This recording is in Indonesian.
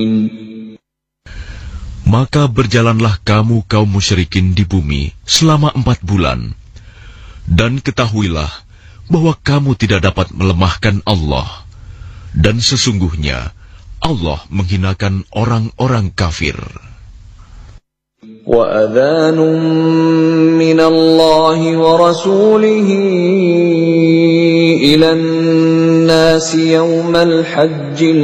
Maka berjalanlah kamu kaum musyrikin di bumi selama 4 bulan. Dan ketahuilah bahwa kamu tidak dapat melemahkan Allah. Dan sesungguhnya Allah menghinakan orang-orang kafir. وَأَذَانٌ مِّنَ اللَّهِ وَرَسُولِهِ إِلَى النَّاسِ يَوْمَ الْحَجِّ